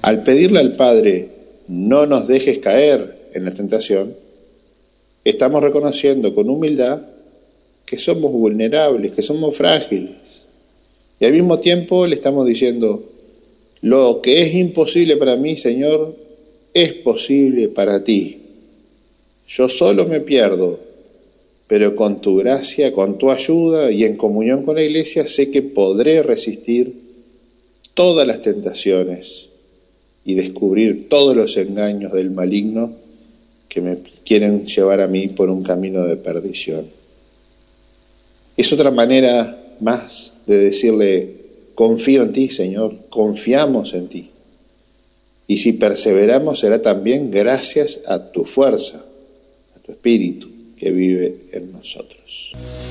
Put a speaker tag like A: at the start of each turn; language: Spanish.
A: Al pedirle al Padre, no nos dejes caer en la tentación, estamos reconociendo con humildad que somos vulnerables, que somos frágiles. Y al mismo tiempo le estamos diciendo, lo que es imposible para mí, Señor, es posible para ti. Yo solo me pierdo, pero con tu gracia, con tu ayuda y en comunión con la Iglesia, sé que podré resistir todas las tentaciones y descubrir todos los engaños del maligno que me quieren llevar a mí por un camino de perdición. Es otra manera más de decirle, confío en ti, Señor, confiamos en ti. Y si perseveramos será también gracias a tu fuerza, a tu espíritu que vive en nosotros.